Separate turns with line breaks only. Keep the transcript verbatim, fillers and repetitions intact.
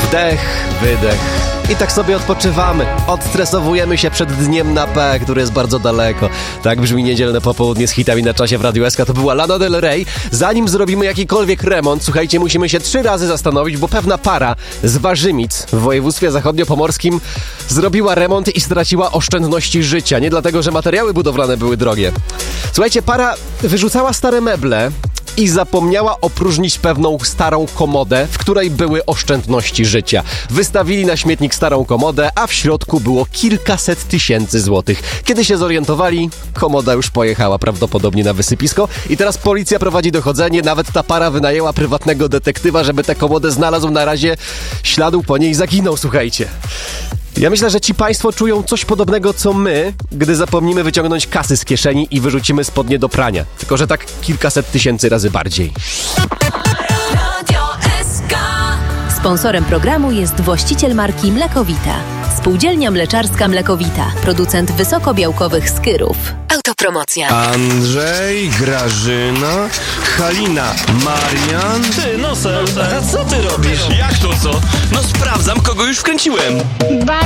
Wdech, wydech. I tak sobie odpoczywamy. Odstresowujemy się przed dniem na P, który jest bardzo daleko. Tak brzmi niedzielne popołudnie z hitami na czasie w Radiu S K. To była Lana Del Rey. Zanim zrobimy jakikolwiek remont, słuchajcie, musimy się trzy razy zastanowić, bo pewna para z Warzymic w województwie zachodniopomorskim zrobiła remont i straciła oszczędności życia. Nie dlatego, że materiały budowlane były drogie. Słuchajcie, para wyrzucała stare meble i zapomniała opróżnić pewną starą komodę, w której były oszczędności życia. Wystawili na śmietnik starą komodę, a w środku było kilkaset tysięcy złotych. Kiedy się zorientowali, komoda już pojechała prawdopodobnie na wysypisko i teraz policja prowadzi dochodzenie. Nawet ta para wynajęła prywatnego detektywa, żeby tę komodę znalazł. Na razie śladu po niej zaginął, słuchajcie. Ja myślę, że ci państwo czują coś podobnego co my, gdy zapomnimy wyciągnąć kasy z kieszeni i wyrzucimy spodnie do prania. Tylko że tak kilkaset tysięcy razy bardziej.
Sponsorem programu jest właściciel marki Mlekowita. Spółdzielnia Mleczarska Mlekowita. Producent wysokobiałkowych skyrów. Autopromocja.
Andrzej, Grażyna, Halina, Marian.
Ty, nosem, a co ty robisz? Jak to co? No sprawdzam, kogo już wkręciłem.
Bardzo